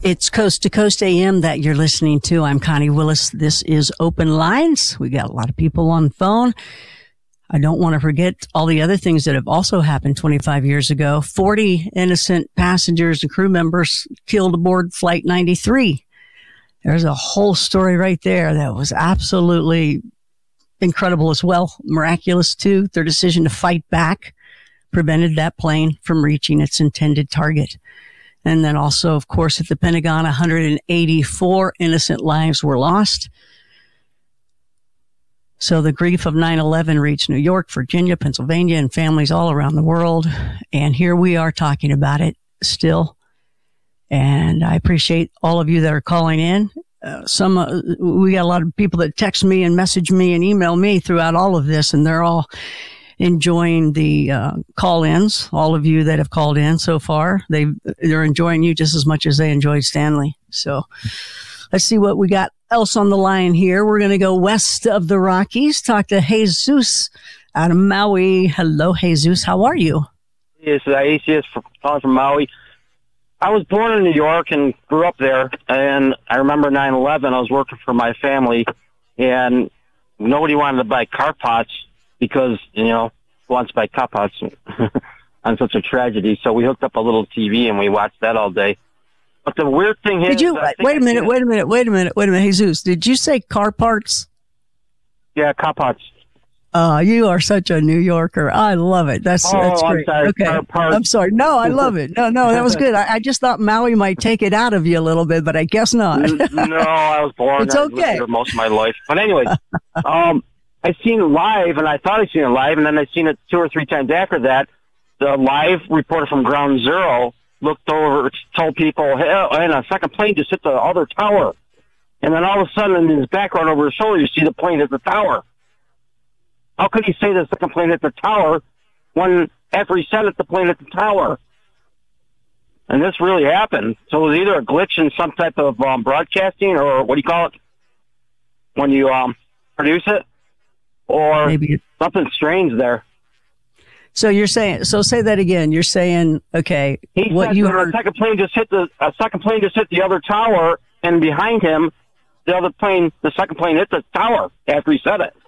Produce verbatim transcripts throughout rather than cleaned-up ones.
It's Coast to Coast A M that you're listening to. I'm Connie Willis. This is Open Lines. We got a lot of people on the phone. I don't want to forget all the other things that have also happened twenty-five years ago. forty innocent passengers and crew members killed aboard Flight ninety-three. There's a whole story right there that was absolutely incredible as well. Miraculous too. Their decision to fight back prevented that plane from reaching its intended target. And then also, of course, at the Pentagon, one hundred eighty-four innocent lives were lost. So the grief of nine eleven reached New York, Virginia, Pennsylvania, and families all around the world. And here we are talking about it still. And I appreciate all of you that are calling in. Uh, some, uh, we got a lot of people that text me and message me and email me throughout all of this, and they're all enjoying the uh, call-ins. All of you that have called in so far, they they're enjoying you just as much as they enjoyed Stanley. So let's see what we got else on the line here. We're going to go west of the Rockies, talk to Jesus out of Maui. Hello, Jesus. How are you? Yes, Aesius calling from Maui. I was born in New York and grew up there, and I remember nine eleven. I was working for my family, and nobody wanted to buy car pots because, you know, who wants to buy car pots on such a tragedy? So we hooked up a little T V, and we watched that all day. But the weird thing is... Did you, wait a minute, wait a minute, wait a minute, wait a minute, Jesus. Did you say car parts? Yeah, car pots. Uh, you are such a New Yorker. I love it. That's, oh, that's great. I'm sorry. Okay. Car parts. I'm sorry. No, I love it. No, no, that was good. I, I just thought Maui might take it out of you a little bit, but I guess not. No, I was born. It's okay. I lived here most of my life. But anyway, um, I seen it live, and I thought I seen it live, and then I seen it two or three times after that. The live reporter from Ground Zero looked over, told people, hey, and a second plane just hit the other tower. And then all of a sudden, in his background over his shoulder, you see the plane hit the tower. How could he say the second plane hit the tower when after he said it, the plane hit the tower? And this really happened. So it was either a glitch in some type of um, broadcasting, or what do you call it when you um, produce it, or maybe something strange there. So you're saying, so say that again. You're saying, okay, he what said you that heard. A second plane just hit the a second plane just hit the other tower, and behind him, the other plane, the second plane hit the tower after he said it.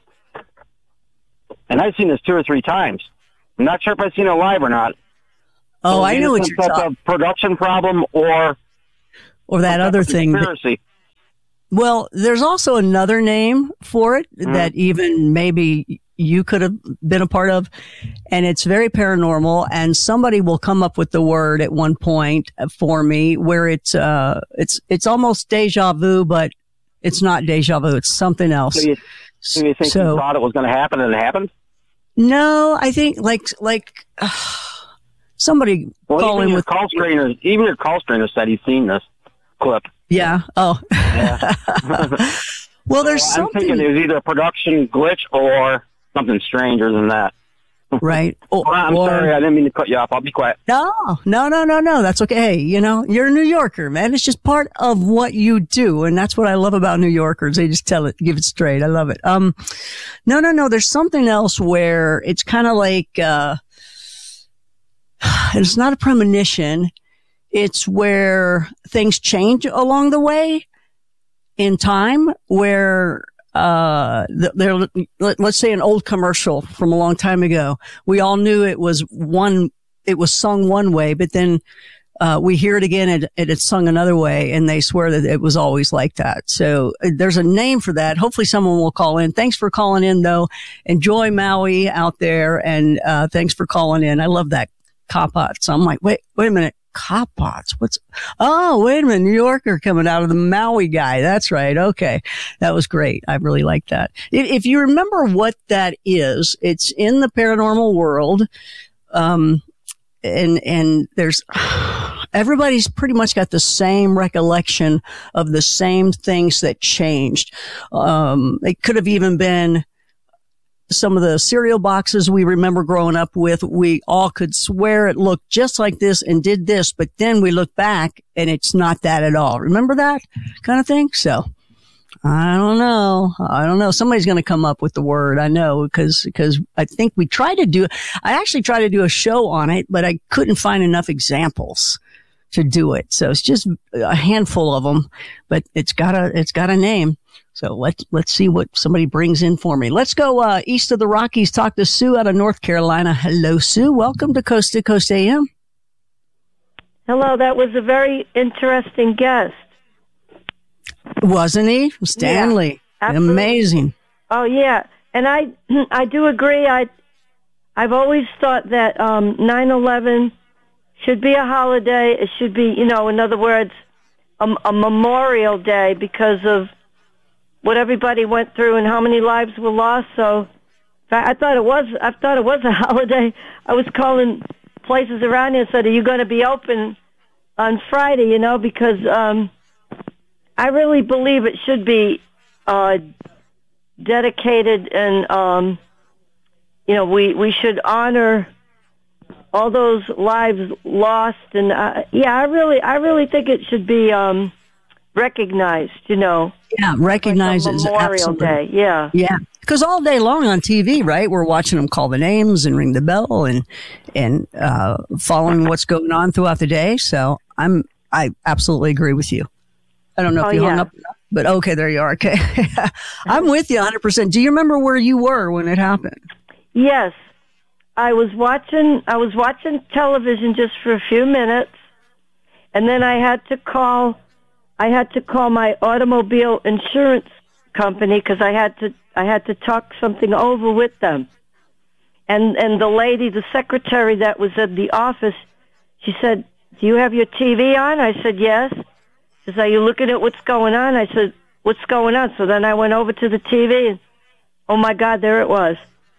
And I've seen this two or three times. I'm not sure if I've seen it live or not. Oh, so I know what you're talking about. A production problem or or that other thing. Conspiracy. That, well, there's also another name for it mm. that even maybe you could have been a part of, and it's very paranormal, and somebody will come up with the word at one point for me where it's uh it's it's almost deja vu, but it's not deja vu, it's something else. So you, so you think so, you thought it was going to happen and it happened? No, I think like like uh, somebody well, calling even your with call screener, even your call screener said he's seen this clip. Yeah. Oh. Yeah. Well, there's so something. I'm thinking it was either a production glitch or something stranger than that. Right. Or, I'm or, sorry, I didn't mean to cut you off. I'll be quiet. No, no, no, no, no. That's okay. Hey, you know, you're a New Yorker, man. It's just part of what you do. And that's what I love about New Yorkers. They just tell it, give it straight. I love it. Um, no, no, no. There's something else where it's kind of like, uh, it's not a premonition. It's where things change along the way in time where, uh, there, let's say an old commercial from a long time ago. We all knew it was one, it was sung one way, but then, uh, we hear it again and, and it's sung another way, and they swear that it was always like that. So uh, there's a name for that. Hopefully someone will call in. Thanks for calling in though. Enjoy Maui out there, and, uh, thanks for calling in. I love that Cop-Pot. So I'm like, wait, wait a minute. Cop-Pots. What's, oh, wait a minute. New Yorker coming out of the Maui guy. That's right. Okay. That was great. I really like that. If, if you remember what that is, it's in the paranormal world. Um, and, and there's, everybody's pretty much got the same recollection of the same things that changed. Um, it could have even been some of the cereal boxes we remember growing up with. We all could swear it looked just like this and did this, but then we look back and it's not that at all. Remember that kind of thing? So I don't know. I don't know. Somebody's going to come up with the word. I know, because, because I think we tried to do, I actually tried to do a show on it, but I couldn't find enough examples. to do it. So it's just a handful of them, but it's got a, it's got a name. So let's, let's see what somebody brings in for me. Let's go, uh, east of the Rockies, talk to Sue out of North Carolina. Hello, Sue. Welcome to Coast to Coast A M. Hello. That was a very interesting guest. Wasn't he? Stanley. Yeah, amazing. Oh yeah. And I, I do agree. I, I've always thought that, um, nine eleven should be a holiday. It should be, you know, in other words, a, a memorial day because of what everybody went through and how many lives were lost. So I thought it was, I thought it was a holiday. I was calling places around here and said, are you going to be open on Friday, you know, because, um, I really believe it should be, uh, dedicated and, um, you know, we, we should honor all those lives lost. And, uh, yeah, I really, I really think it should be, um, recognized, you know. Yeah, recognized like as Memorial absolutely. Day. Yeah. Yeah. Because all day long on T V, right, we're watching them call the names and ring the bell and, and, uh, following what's going on throughout the day. So I'm, I absolutely agree with you. I don't know if oh, you yeah. hung up, but okay, there you are. Okay. I'm with you one hundred percent. Do you remember where you were when it happened? Yes. I was watching, I was watching television just for a few minutes, and then I had to call, I had to call my automobile insurance company because I had to, I had to talk something over with them. And, and the lady, the secretary that was at the office, she said, do you have your T V on? I said, yes. She said, are you looking at what's going on? I said, what's going on? So then I went over to the T V and, oh my God, there it was.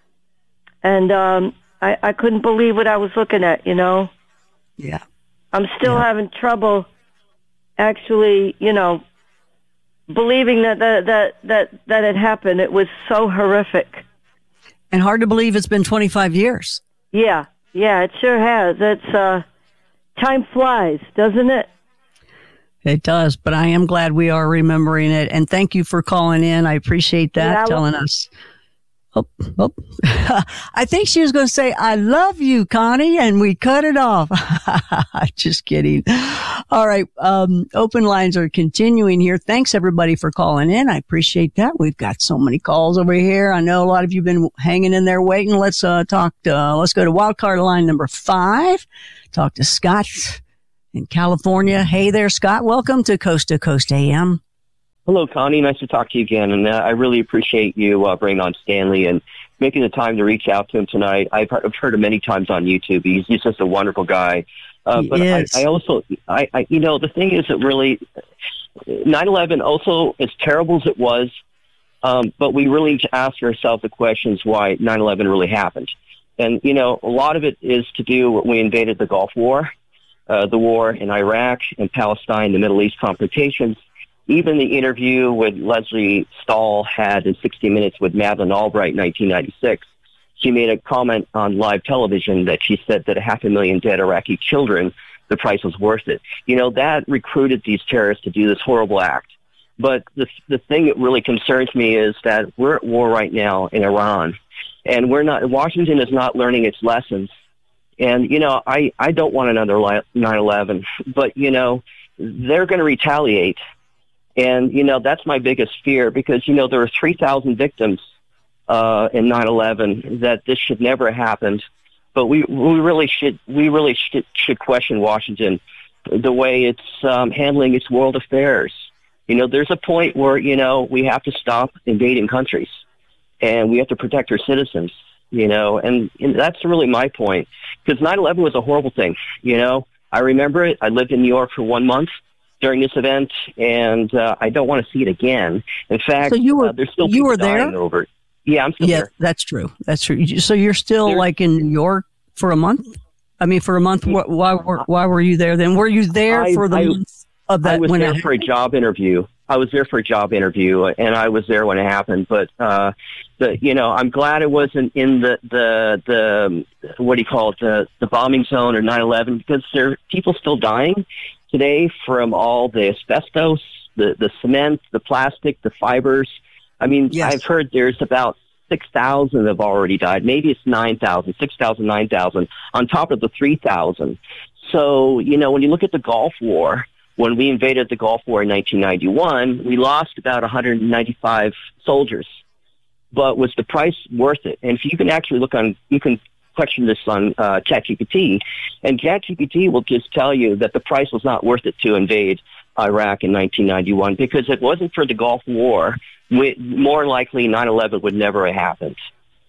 And, um, I, I couldn't believe what I was looking at, you know? Yeah. I'm still yeah. having trouble actually, you know, believing that, that, that, that, that it happened. It was so horrific. And hard to believe it's been twenty-five years. Yeah. Yeah, it sure has. It's, uh, time flies, doesn't it? It does, but I am glad we are remembering it. And thank you for calling in. I appreciate that, yeah, telling us. Oh, oh. I think she was going to say, I love you, Connie, and we cut it off. Just kidding. All right. Um, open lines are continuing here. Thanks, everybody, for calling in. I appreciate that. We've got so many calls over here. I know a lot of you have been hanging in there waiting. Let's uh, talk to, uh, let's go to wildcard line number five. Talk to Scott in California. Hey there, Scott. Welcome to Coast to Coast A M. Hello, Connie. Nice to talk to you again. And uh, I really appreciate you uh, bringing on Stanley and making the time to reach out to him tonight. I've heard, I've heard him many times on YouTube. He's, he's just a wonderful guy. Uh, he but is. I, I also, I, I, you know, the thing is that really, nine eleven also, as terrible as it was, um, but we really need to ask ourselves the questions why nine eleven really happened. And, you know, a lot of it is to do with we invaded the Gulf War, uh, the war in Iraq and Palestine, the Middle East confrontations. Even the interview with Leslie Stahl had in sixty minutes with Madeleine Albright in nineteen ninety-six, she made a comment on live television that she said that a half a million dead Iraqi children, the price was worth it. You know, that recruited these terrorists to do this horrible act. But the the thing that really concerns me is that we're at war right now in Iran, and we're not. Washington is not learning its lessons. And you know, I I don't want another nine eleven, but you know, they're going to retaliate. And, you know, that's my biggest fear because, you know, there were three thousand victims uh, in nine eleven that this should never have happened. But we, we really should we really should, should question Washington, the way it's um, handling its world affairs. You know, there's a point where, you know, we have to stop invading countries and we have to protect our citizens, you know, and, and that's really my point because nine eleven was a horrible thing. You know, I remember it. I lived in New York for one month during this event, and uh, I don't want to see it again. In fact, so you were, uh, there's still you people were dying there? over it. Yeah, I'm still yeah, there. That's true. That's true. So you're still there, like in New York for a month? I mean, for a month. Why, why were why were you there then? Were you there I, for the I, month of that? I was when there it for a job interview. I was there for a job interview, and I was there when it happened. But uh, the you know, I'm glad it wasn't in the the the what do you call it the the bombing zone or nine eleven because there are people still dying today from all the asbestos, the, the cement, the plastic, the fibers. I mean, yes. I've heard there's about six thousand have already died. Maybe it's nine thousand, six thousand, nine thousand, on top of the three thousand. So, you know, when you look at the Gulf War, when we invaded the Gulf War in nineteen ninety-one, we lost about one hundred ninety-five soldiers. But was the price worth it? And if you can actually look on, you can question this on uh, ChatGPT, and ChatGPT will just tell you that the price was not worth it to invade Iraq in nineteen ninety-one, because if it wasn't for the Gulf War, we, more likely nine eleven would never have happened.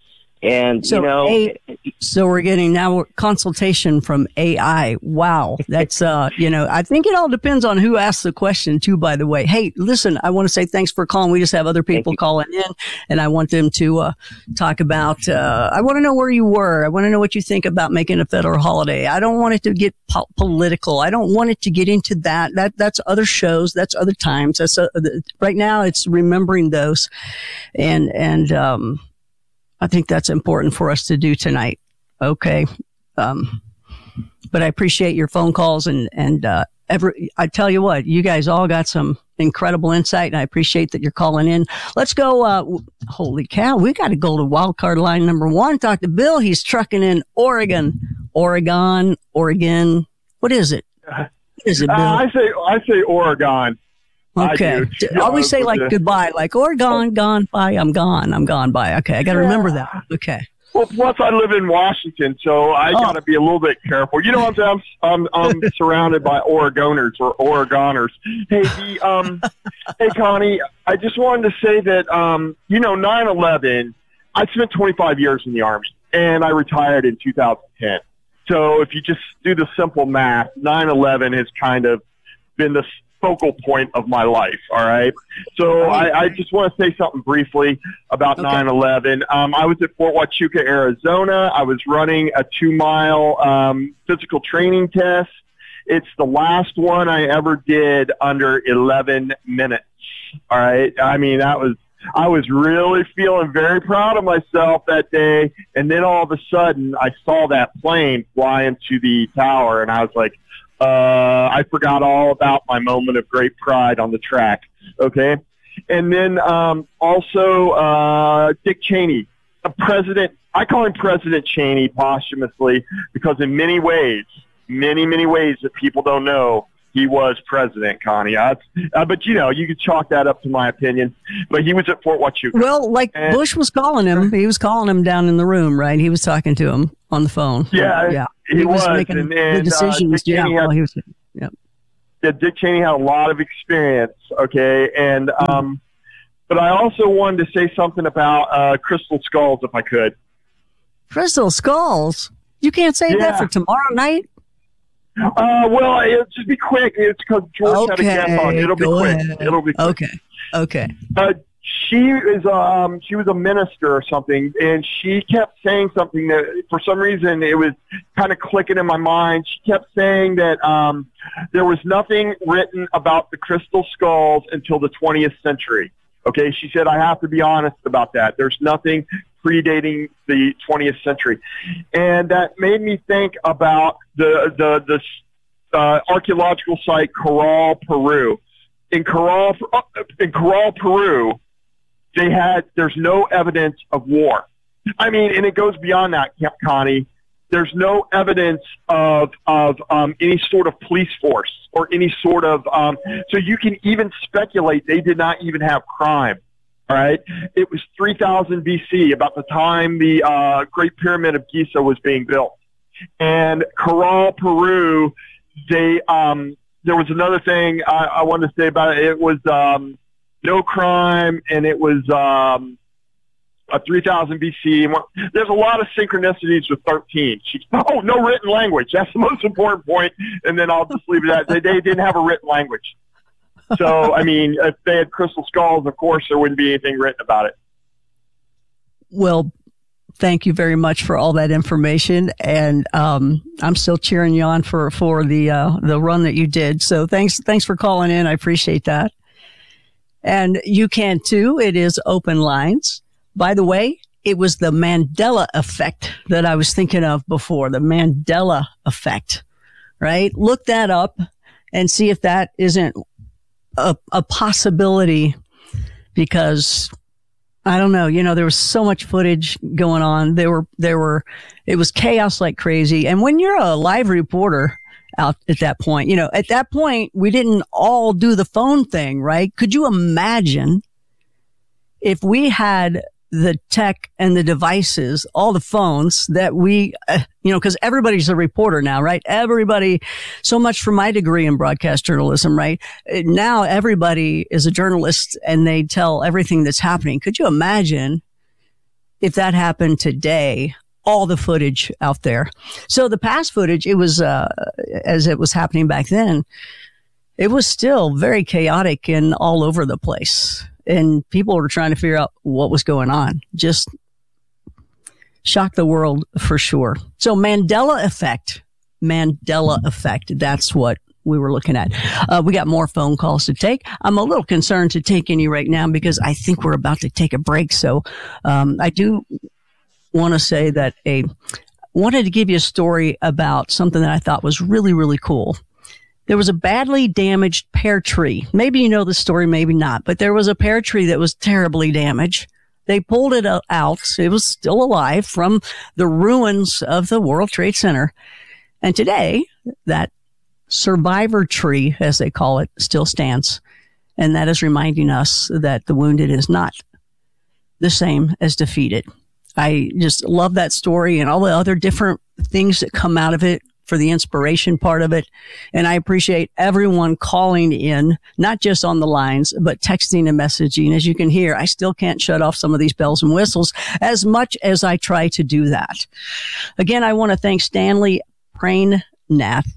And, so you know, a, so we're getting now consultation from A I. Wow. That's, uh, you know, I think it all depends on who asks the question too, by the way. Hey, listen, I want to say thanks for calling. We just have other people calling in, and I want them to, uh, talk about, uh, I want to know where you were. I want to know what you think about making a federal holiday. I don't want it to get po- political. I don't want it to get into that. That, that's other shows. That's other times. That's, uh, right now it's remembering those. And, and, um, I think that's important for us to do tonight. Okay. Um, but I appreciate your phone calls and, and, uh, every, I tell you what, you guys all got some incredible insight, and I appreciate that you're calling in. Let's go. Uh, holy cow. We got to go to wildcard line number one. Talk to Bill. He's trucking in Oregon, Oregon, Oregon. What is it? What is it, Bill? Uh, I say, I say Oregon. Okay. I always say like goodbye, like, or gone, gone, bye, I'm gone, I'm gone, bye. Okay, I got to yeah. remember that. Okay. Well, plus I live in Washington, so I oh. got to be a little bit careful. You know what I'm saying? I'm, I'm, I'm surrounded by Oregoners or Oregoners. Hey, the, um, hey, Connie, I just wanted to say that, um, you know, nine eleven, I spent twenty-five years in the Army, and I retired in two thousand ten. So if you just do the simple math, nine eleven has kind of been the focal point of my life. All right. So I, I just want to say something briefly about okay. nine eleven. Um, I was at Fort Huachuca, Arizona. I was running a two mile, um, physical training test. It's the last one I ever did under eleven minutes. All right. I mean, that was, I was really feeling very proud of myself that day. And then all of a sudden I saw that plane fly into the tower, and I was like, Uh, I forgot all about my moment of great pride on the track. Okay. And then, um, also, uh, Dick Cheney, a president. I call him President Cheney posthumously because in many ways, many, many ways that people don't know, he was president, Connie. Uh, uh, but, you know, you could chalk that up to my opinion. But he was at Fort Huachuca. Well, like and, Bush was calling him. He was calling him down in the room, right? He was talking to him on the phone. Yeah. Yeah. He, he was, was making and, the and, decisions. Uh, yeah. Had, well, he was, yeah. yeah. Dick Cheney had a lot of experience. Okay. And, um, mm-hmm. but I also wanted to say something about, uh, crystal skulls, if I could. Crystal skulls? You can't say yeah. that for tomorrow night? Uh, well, it'll just be quick. It's because George okay, had a guest on. It'll be quick. Ahead. It'll be quick. Okay. Okay. Uh, she is, um, she was a minister or something, and she kept saying something that, for some reason, it was kind of clicking in my mind. She kept saying that, um, there was nothing written about the crystal skulls until the twentieth century. Okay. She said, I have to be honest about that. There's nothing predating the twentieth century. And that made me think about the, the, the, uh, archaeological site Corral, Peru. In Corral, in Corral, Peru, they had, there's no evidence of war. I mean, and it goes beyond that, Connie. There's no evidence of, of, um, any sort of police force or any sort of, um, so you can even speculate they did not even have crime. All right. It was three thousand B C, about the time the, uh, Great Pyramid of Giza was being built. And Corral, Peru, they, um, there was another thing I, I wanted to say about it. It was, um, no crime, and it was, um, a three thousand B C. There's a lot of synchronicities with thirteen. She, oh, no written language. That's the most important point. And then I'll just leave it at that. They, they didn't have a written language. So, I mean, if they had crystal skulls, of course, there wouldn't be anything written about it. Well, thank you very much for all that information. And, um, I'm still cheering you on for, for the, uh, the run that you did. So thanks, thanks for calling in. I appreciate that. And you can too. It is open lines. By the way, it was the Mandela effect that I was thinking of before, the Mandela effect, right? Look that up and see if that isn't a, a possibility, because I don't know, you know, there was so much footage going on. There were, there were, it was chaos like crazy. And when you're a live reporter out at that point. You know, at that point, we didn't all do the phone thing, right? Could you imagine if we had the tech and the devices, all the phones that we, uh, you know, because everybody's a reporter now, right? Everybody, so much for my degree in broadcast journalism, right? Now everybody is a journalist and they tell everything that's happening. Could you imagine if that happened today? All the footage out there. So the past footage, it was, uh, as it was happening back then, it was still very chaotic and all over the place. And people were trying to figure out what was going on. Just shocked the world for sure. So Mandela effect, Mandela effect. That's what we were looking at. Uh, we got more phone calls to take. I'm a little concerned to take any right now because I think we're about to take a break. So, um, I do want to say that a wanted to give you a story about something that I thought was really, really cool. There was a badly damaged pear tree. Maybe you know the story, maybe not, but there was a pear tree that was terribly damaged. They pulled it out. It was still alive from the ruins of the World Trade Center. And today, that survivor tree, as they call it, still stands. And that is reminding us that the wounded is not the same as defeated. I just love that story and all the other different things that come out of it for the inspiration part of it. And I appreciate everyone calling in, not just on the lines, but texting and messaging. As you can hear, I still can't shut off some of these bells and whistles as much as I try to do that. Again, I want to thank Stanley Pranath,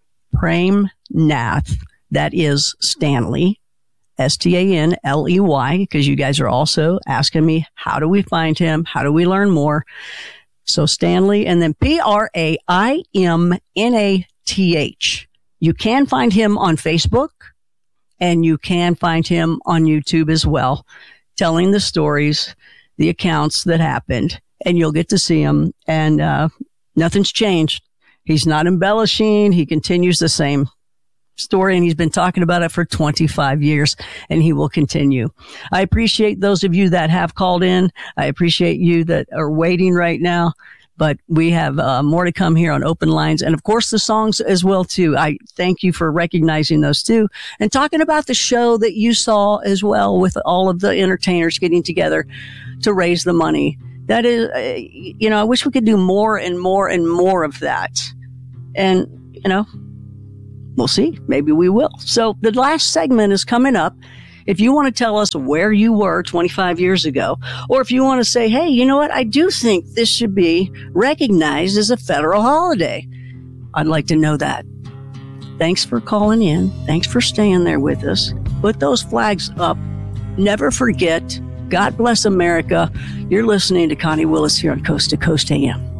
Pranath, that is Stanley, S T A N L E Y, because you guys are also asking me, how do we find him? How do we learn more? So Stanley, and then P R A I M N A T H. You can find him on Facebook, and you can find him on YouTube as well, telling the stories, the accounts that happened, and you'll get to see him. And uh, nothing's changed. He's not embellishing. He continues the same story, and he's been talking about it for twenty-five years, and he will continue. I appreciate those of you that have called in. I appreciate you that are waiting right now, but we have uh, more to come here on Open Lines, and of course the songs as well too. I thank you for recognizing those too, and talking about the show that you saw as well with all of the entertainers getting together to raise the money. That is, uh, you know, I wish we could do more and more and more of that. And, you know, we'll see. Maybe we will. So the last segment is coming up. If you want to tell us where you were twenty-five years ago, or if you want to say, hey, you know what? I do think this should be recognized as a federal holiday. I'd like to know that. Thanks for calling in. Thanks for staying there with us. Put those flags up. Never forget. God bless America. You're listening to Connie Willis here on Coast to Coast A M.